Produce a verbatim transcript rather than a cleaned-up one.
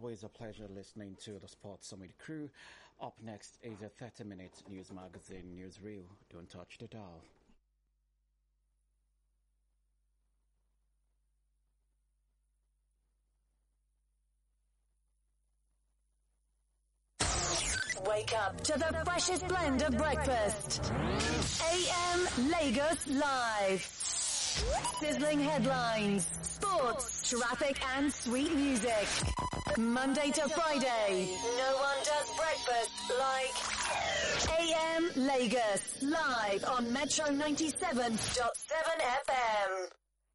always a pleasure listening to the Sports Summit crew. Up next is a thirty-minute news magazine, Newsreel. Don't touch the dial. Wake up to the freshest blend of breakfast. A M Lagos Live. Sizzling headlines, sports, traffic and sweet music. Monday to Friday, no one does breakfast like A M Lagos Live on Metro ninety-seven point seven F M.